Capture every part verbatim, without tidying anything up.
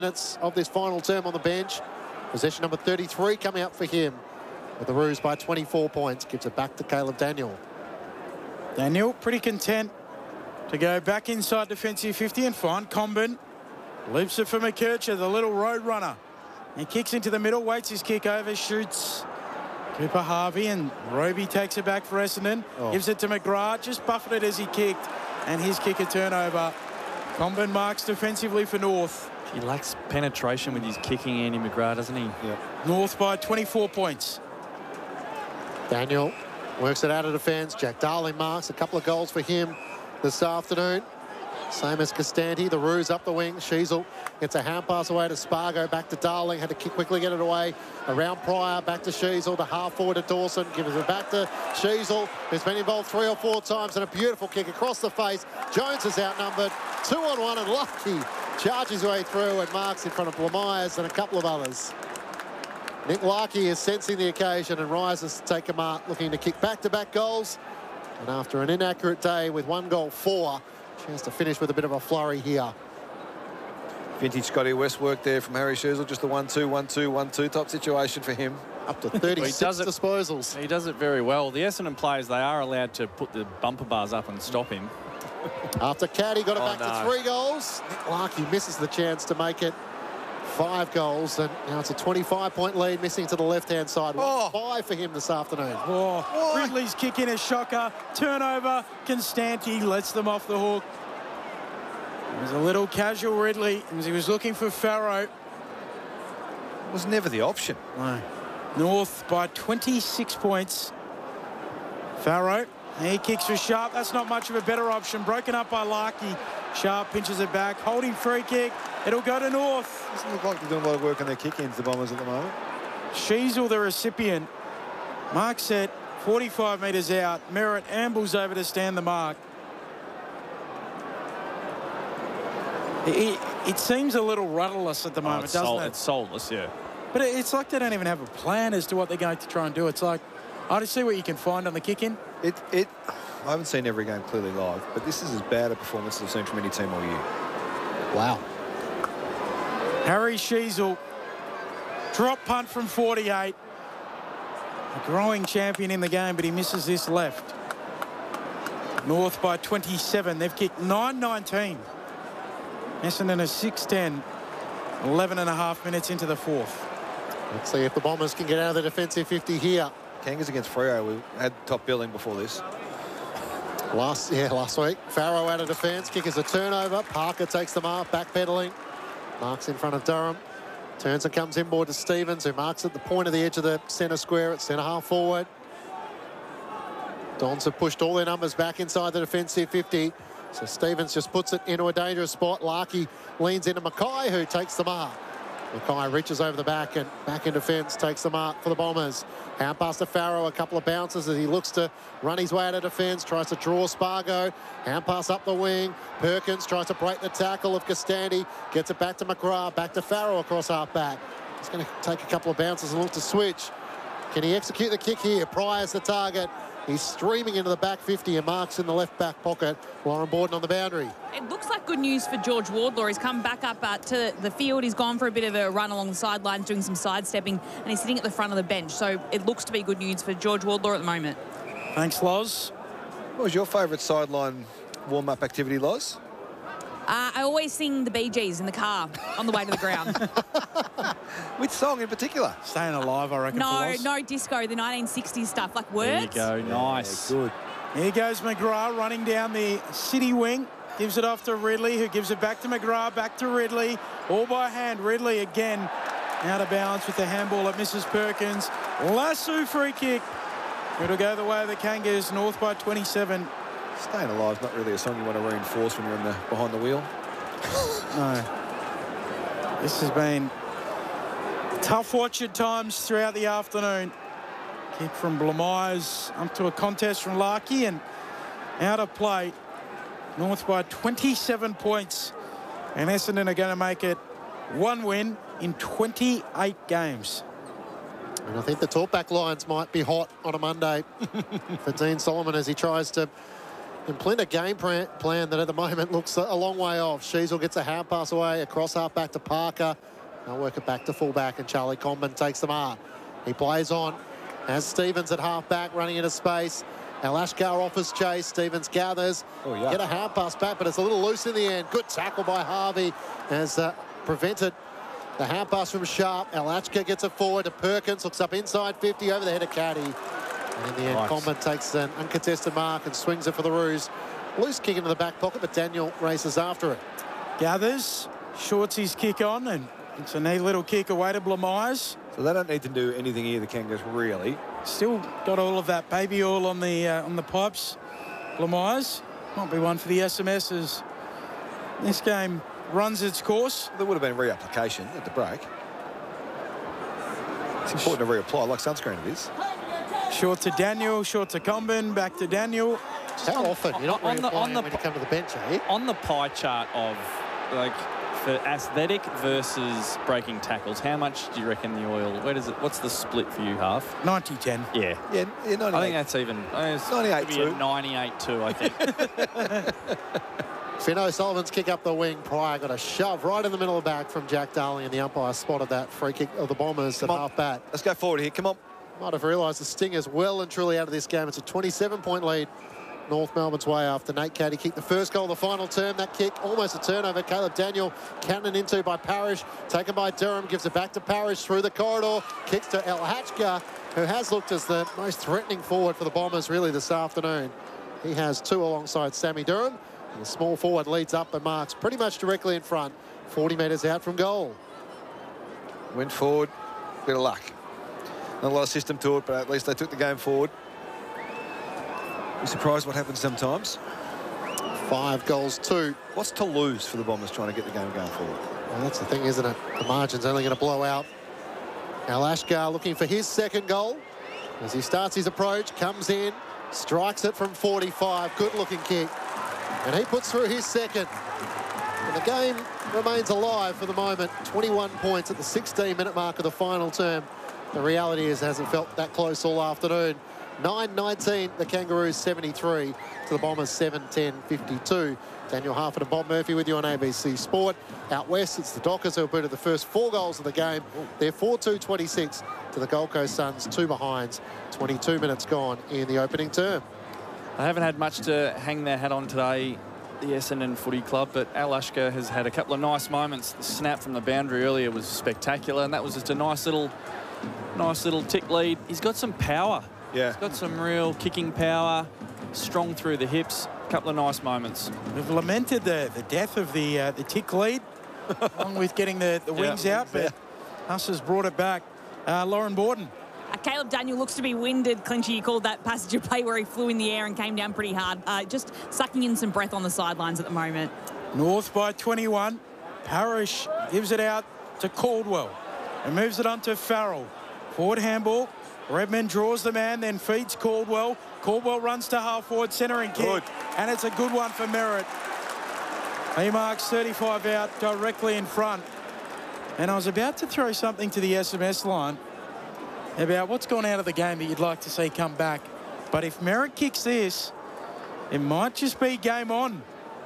minutes of this final term on the bench. Possession number thirty-three coming up for him. With the Roos by twenty-four points. Gives it back to Caleb Daniel. Daniel pretty content to go back inside defensive fifty and find Comben. Loops it for McKercher, the little road runner. He kicks into the middle, waits his kick over, shoots Cooper Harvey, and Roby takes it back for Essendon. Oh. Gives it to McGrath, just buffeted as he kicked, and his kick a turnover. Comben marks defensively for North. He lacks penetration with his kicking, Andy McGrath, doesn't he? Yep. North by twenty-four points. Daniel works it out of defence. Jack Darling marks a couple of goals for him this afternoon. Same as Costanti. The Roos up the wing. Sheasel gets a hand pass away to Spargo. Back to Darling. Had to kick quickly, get it away. Around Pryor. Back to Sheasel. The half forward to Dawson. Gives it back to Sheasel, who's been involved three or four times. And a beautiful kick across the face. Jones is outnumbered. Two on one, and Lucky charges his way through and marks in front of Blamires and a couple of others. Nick Larkey is sensing the occasion and rises to take a mark, looking to kick back-to-back goals. And after an inaccurate day with one goal, four, chance to finish with a bit of a flurry here. Vintage Scotty West work there from Harry Sheasel. Just a one two, one two, one two type situation for him. Up to thirty-six well, he disposals. He does it very well. The Essendon players, they are allowed to put the bumper bars up and stop him. After Caddy got it oh, back no. to three goals, Nick Larkey misses the chance to make it five goals, and now it's a twenty-five point lead, missing to the left-hand side. Oh. Five for him this afternoon. Oh, oh. Ridley's kick in a shocker. Turnover. Constanti lets them off the hook. It was a little casual Ridley, as he was looking for Farrow. It was never the option. No. North by twenty-six points. Farrow, he kicks for Sharp. That's not much of a better option. Broken up by Larkey. Sharp pinches it back. Holding free kick. It'll go to North. Doesn't look like they're doing a lot of work on their kick-ins, the Bombers, at the moment. Sheasel, the recipient. Mark set forty-five metres out. Merritt ambles over to stand the mark. It, it seems a little rudderless at the moment, oh, it's doesn't soul, it? It's soulless, yeah. But it, it's like they don't even have a plan as to what they're going to try and do. It's like, I just see what you can find on the kick-in. It, it, I haven't seen every game clearly live, but this is as bad a performance as I've seen from any team all year. Wow. Harry Sheasel, drop punt from forty-eight. A growing champion in the game, but he misses this left. North by twenty-seven. They've kicked nine nineteen. Essendon is six ten. eleven and a half minutes into the fourth. Let's see if the Bombers can get out of the defensive fifty here. Kangas against Freo. We had top billing before this. Last, yeah, last week. Farrow out of defence. Kick is a turnover. Parker takes the mark, backpedaling. Marks in front of Durham. Turns and comes inboard to Stevens, who marks at the point of the edge of the centre square at centre half forward. Dons have pushed all their numbers back inside the defensive fifty. So Stevens just puts it into a dangerous spot. Larkey leans into Mackay, who takes the mark. Mackay reaches over the back and back in defence, takes the mark for the Bombers. Hand pass to Farrow, a couple of bounces as he looks to run his way out of defence, tries to draw Spargo. Hand pass up the wing. Perkins tries to break the tackle of Costanti, gets it back to McGrath, back to Farrow across half back. He's going to take a couple of bounces and look to switch. Can he execute the kick here? Pryor's the target. He's streaming into the back fifty and marks in the left back pocket. Lauren Borden on the boundary. It looks like good news for George Wardlaw. He's come back up uh, to the field. He's gone for a bit of a run along the sidelines, doing some sidestepping, and he's sitting at the front of the bench. So it looks to be good news for George Wardlaw at the moment. Thanks, Loz. What was your favourite sideline warm-up activity, Loz? Uh, I always sing the Bee Gees in the car on the way to the ground. Which song in particular? Staying Alive, I reckon. No, no disco, the nineteen sixties stuff, like words. There you go, nice. Yeah, good. Here goes McGrath running down the city wing. Gives it off to Ridley, who gives it back to McGrath, back to Ridley. All by hand. Ridley again out of balance with the handball at Missus Perkins. Lasso free kick. It'll go the way of the Kangas. North by twenty-seven. Staying Alive is not really a song you want to reinforce when you're in the, behind the wheel. No. This has been a tough watch at times throughout the afternoon. Kick from Blamires up to a contest from Larkey and out of play. North by twenty-seven points. And Essendon are going to make it one win in twenty-eight games. And I think the talkback lines might be hot on a Monday for Dean Solomon as he tries to implement a game plan, plan that at the moment looks a long way off. Sheasel gets a hand pass away, across half back to Parker. They'll work it back to fullback, and Charlie Comben takes the mark. He plays on. As Stevens at half back, running into space. Now Lashkar offers chase. Stevens gathers. Oh, yeah. Get a hand pass back, but it's a little loose in the end. Good tackle by Harvey has uh, prevented the hand pass from Sharp. Alachka gets it forward to Perkins. Looks up inside fifty over the head of Caddy. And in the end, Nice. Comben takes an uncontested mark and swings it for the Roos. Loose kick into the back pocket, but Daniel races after it. Gathers, shorts his kick on, and it's a neat little kick away to Blamires. So they don't need to do anything here, the Kangas, really. Still got all of that baby oil on the uh, on the pipes. Blamires might be one for the S M S as this game runs its course. There would have been reapplication at the break. It's important to reapply, like sunscreen it is. Short to Daniel, short to Comben, back to Daniel. How often? You're not on the- on reapplying the when you come to the bench, eh? On the pie chart of, like, for aesthetic versus breaking tackles, how much do you reckon the oil, where does it, what's the split for you, Half? ninety ten. Yeah. Yeah, yeah, ninety-eight. I think that's even, I think it's ninety-eight maybe a two. ninety-eight two, I think. Finn O'Sullivan's kick up the wing. Pryor got a shove right in the middle of the back from Jack Darling, and the umpire spotted that free kick of the Bombers at Come on. half back. Let's go forward here. Come on. Might have realised the Stingers well and truly out of this game. It's a twenty-seven point lead North Melbourne's way after Nate Caddy kicked the first goal of the final term. That kick, almost a turnover. Caleb Daniel cannon into by Parrish. Taken by Durham, gives it back to Parrish through the corridor. Kicks to El Hatchka, who has looked as the most threatening forward for the Bombers really this afternoon. He has two alongside Sammy Durham. And the small forward leads up and marks pretty much directly in front, forty metres out from goal. Went forward. Bit of luck. Not a lot of system to it, but at least they took the game forward. Be surprised what happens sometimes. Five goals, two. What's to lose for the Bombers trying to get the game going forward? Well, that's the thing, isn't it? The margin's only going to blow out. Now Lashkar looking for his second goal. As he starts his approach, comes in, strikes it from forty-five. Good-looking kick. And he puts through his second. And the game remains alive for the moment. twenty-one points at the sixteen minute mark of the final term. The reality is it hasn't felt that close all afternoon. nine nineteen, the Kangaroos seventy-three to the Bombers seven ten fifty-two. Daniel Harford and Bob Murphy with you on A B C Sport. Out west, it's the Dockers who have booted the first four goals of the game. They're four two twenty-six to the Gold Coast Suns, two behinds. twenty-two minutes gone in the opening term. They haven't had much to hang their hat on today, the Essendon Footy Club, but Al Ashka has had a couple of nice moments. The snap from the boundary earlier was spectacular, and that was just a nice little, nice little tick lead. He's got some power. Yeah. He's got some real kicking power, strong through the hips. A couple of nice moments. We've lamented the, the death of the uh, the tick lead, along with getting the, the wings Yeah, out, but Huss has brought it back. Uh, Lauren Borden. Uh, Caleb Daniel looks to be winded. Clinchy, you called that passage of play where he flew in the air and came down pretty hard. Uh, just sucking in some breath on the sidelines at the moment. North by twenty-one. Parrish gives it out to Caldwell and moves it on to Farrell. Forward handball. Redmond draws the man, then feeds Caldwell. Caldwell runs to half forward, centre and kick. Good. And it's a good one for Merritt. He marks thirty-five out directly in front. And I was about to throw something to the S M S line about what's gone out of the game that you'd like to see come back. But if Merritt kicks this, it might just be game on.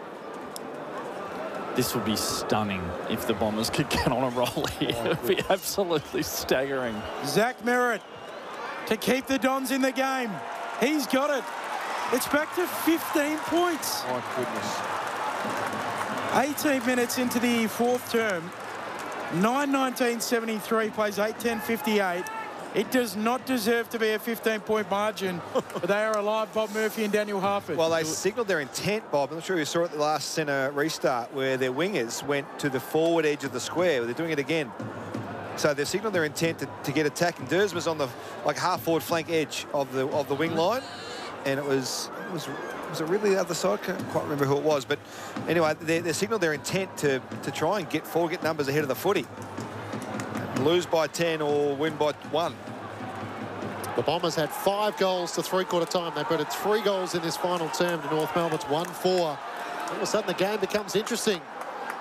This would be stunning if the Bombers could get on a roll here. It would be absolutely staggering. Zach Merritt to keep the Dons in the game. He's got it. It's back to fifteen points. My goodness. eighteen minutes into the fourth term. nine nineteen seventy-three plays eight ten fifty-eight. It does not deserve to be a fifteen point margin, but they are alive, Bob Murphy and Daniel Harford. Well, they signalled their intent, Bob. I'm not sure you saw it at the last centre restart where their wingers went to the forward edge of the square. They're doing it again. So they've signalled their intent to, to get attacking. Dersma's on the like half forward flank edge of the of the wing line, and it was it was was it really the other side? Can't quite remember who it was, but anyway, they, they signalled their intent to to try and get forward, get numbers ahead of the footy. Lose by ten or win by one. The Bombers had five goals to three-quarter time. They put three goals in this final term to North Melbourne's one four. All of a sudden, the game becomes interesting.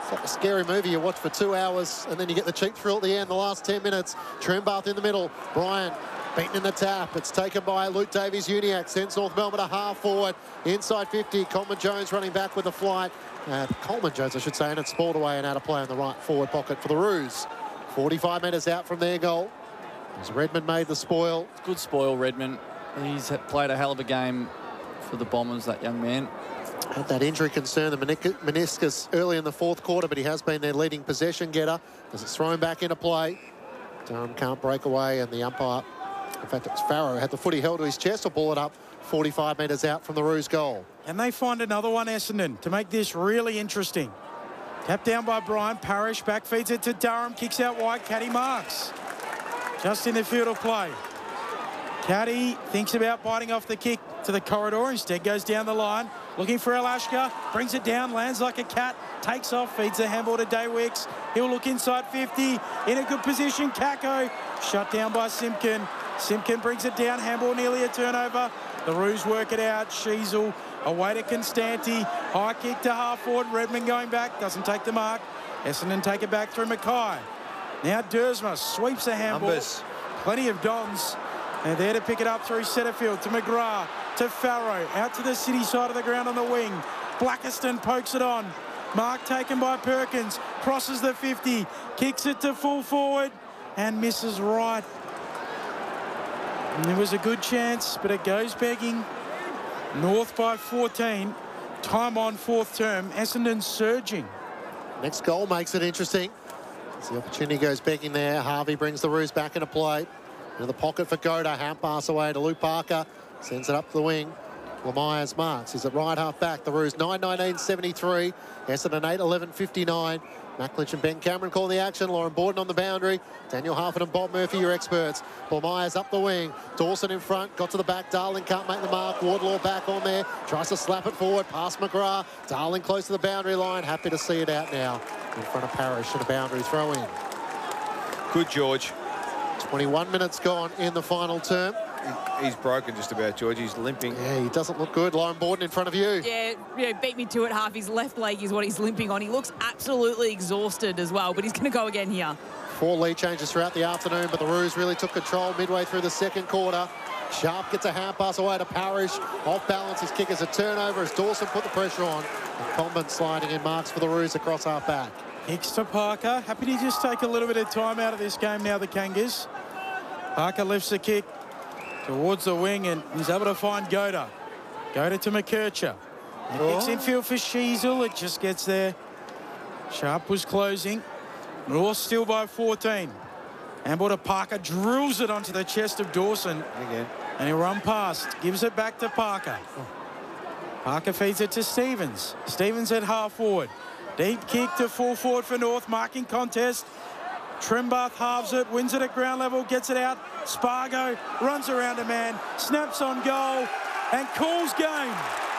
It's like a scary movie you watch for two hours and then you get the cheap thrill at the end, the last ten minutes. Trembath in the middle. Bryant beaten in the tap. It's taken by Luke Davies-Uniacke. Sends North Melbourne a half forward. Inside fifty. Coleman Jones running back with the flight. Uh, Coleman Jones, I should say, and it's balled away and out of play in the right forward pocket for the Roos. forty-five metres out from their goal. As Redmond made the spoil. Good spoil, Redmond. He's played a hell of a game for the Bombers, that young man. Had that injury concern, the meniscus early in the fourth quarter, but he has been their leading possession getter as it's thrown back into play. Durham can't break away, and the umpire, in fact, it was Farrow, had the footy held to his chest to ball it up forty-five metres out from the Roos goal. And they find another one, Essendon, to make this really interesting. Tapped down by Brian Parrish, back feeds it to Durham, kicks out wide, Caddy marks. Just in the field of play. Caddy thinks about biting off the kick to the corridor, instead goes down the line, looking for Alashka, brings it down, lands like a cat, takes off, feeds the handball to Daywicks. He'll look inside fifty, in a good position, Kako, shut down by Simpkin. Simpkin brings it down, handball nearly a turnover. The Roos work it out, Sheasel away to Constanti, high kick to half forward, Redmond going back, doesn't take the mark. Essendon take it back through Mackay. Now Dersma sweeps the handball. Numbers. Plenty of Dons. And there to pick it up through Setterfield to McGrath, to Farrow, out to the city side of the ground on the wing. Blackiston pokes it on. Mark taken by Perkins, crosses the fifty, kicks it to full forward and misses right. And there was a good chance, but it goes begging. North by fourteen. Time on fourth term. Essendon surging. Next goal makes it interesting. As the opportunity goes begging there, Harvey brings the Roos back into play. Into the pocket for Goda. Hand pass away to Luke Parker. Sends it up the wing. Lemires marks. He's at right half back. The Roos nine nineteen seventy-three. Essendon eight eleven fifty-nine. Mac Lynch and Ben Cameron call the action. Lauren Borden on the boundary. Daniel Harford and Bob Murphy, your experts. Lemires up the wing. Dawson in front. Got to the back. Darling can't make the mark. Wardlaw back on there. Tries to slap it forward. Past McGrath. Darling close to the boundary line. Happy to see it out now. In front of Parrish and a boundary throw in. Good, George. twenty-one minutes gone in the final term. He's broken just about, George. He's limping. Yeah, he doesn't look good. Lauren Borden in front of you. Yeah, yeah, beat me to it half. His left leg is what he's limping on. He looks absolutely exhausted as well, but he's going to go again here. Four lead changes throughout the afternoon, but the Roos really took control midway through the second quarter. Sharp gets a hand pass away to Parrish. Off balance, his kick is a turnover as Dawson put the pressure on. And Comben sliding in marks for the Roos across half back. Kicks to Parker. Happy to just take a little bit of time out of this game now, the Kangas. Parker lifts the kick towards the wing and he's able to find Goda. Goda to McKercher. He kicks Oh. infield for Sheasel. It just gets there. Sharp was closing. North still by fourteen. Handball to Parker. Drills it onto the chest of Dawson. Again. And he'll run past. Gives it back to Parker. Parker feeds it to Stevens. Stevens at half forward. Deep kick to full forward for North. Marking contest. Trembath halves it, wins it at ground level, gets it out. Spargo runs around a man, snaps on goal and calls game.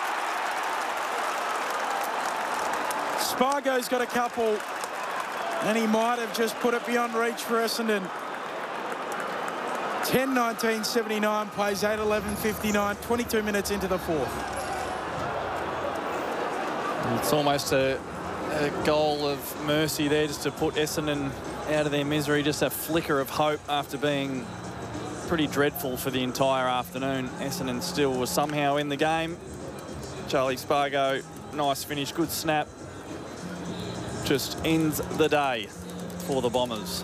Spargo's got a couple and he might have just put it beyond reach for Essendon. ten nineteen seventy-nine, plays eight eleven fifty-nine, twenty-two minutes into the fourth. It's almost a, a goal of mercy there just to put Essendon out of their misery. Just a flicker of hope after being pretty dreadful for the entire afternoon. Essendon still was somehow in the game. Charlie Spargo, nice finish, good snap. Just ends the day for the Bombers.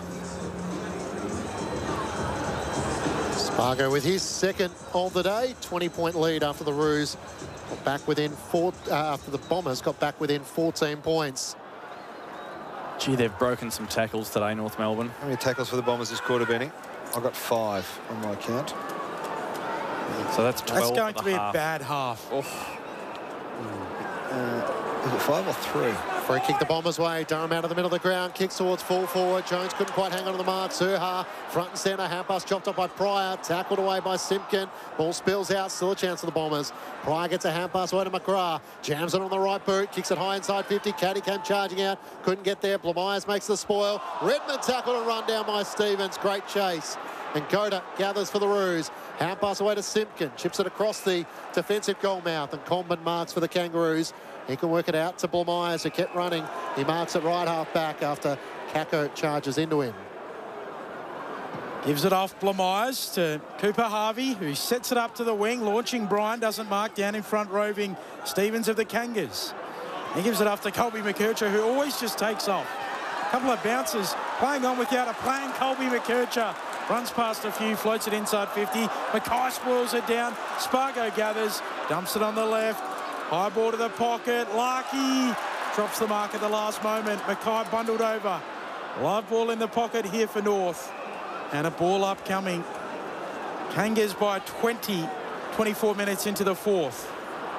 Spargo with his second of the day. twenty point lead after the Roos got back within four, uh, after the Bombers got back within fourteen points. Gee, they've broken some tackles today, North Melbourne. How many tackles for the Bombers this quarter, Benny? I've got five on my account. So that's twelve. That's going for to the be half. a bad half. Oh, Uh, is it five or three? Free kick the Bombers' way. Durham out of the middle of the ground. Kicks towards full forward. Jones couldn't quite hang on to the mark. Surha front and centre. Hand pass chopped up by Pryor. Tackled away by Simpkin. Ball spills out. Still a chance for the Bombers. Pryor gets a hand pass away to McGrath. Jams it on the right boot. Kicks it high inside fifty. Caddy came charging out. Couldn't get there. Blamires makes the spoil. Redmond tackled and run down by Stevens. Great chase. And Goda gathers for the Roos. Hand pass away to Simpkin. Chips it across the defensive goal mouth. And Comben marks for the Kangaroos. He can work it out to Blamires, who kept running. He marks it right half back after Kako charges into him. Gives it off Blamires to Cooper Harvey, who sets it up to the wing. Launching Bryan, doesn't mark down in front, roving Stevens of the Kangas. He gives it off to Colby McKercher, who always just takes off. A couple of bounces, playing on without a plan. Colby McKercher runs past a few, floats it inside fifty. Mackay spoils it down. Spargo gathers, dumps it on the left. High ball to the pocket. Larkey drops the mark at the last moment. Mackay bundled over. Live ball in the pocket here for North. And a ball upcoming. Kangas by twenty, twenty-four minutes into the fourth.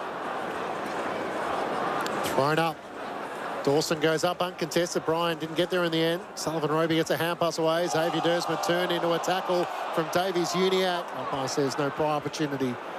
Thrown up. Dawson goes up uncontested. Bryan didn't get there in the end. Sullivan Roby gets a hand pass away. Xavier Dersman turned into a tackle from Davies Uniacke. Umpire says no prior opportunity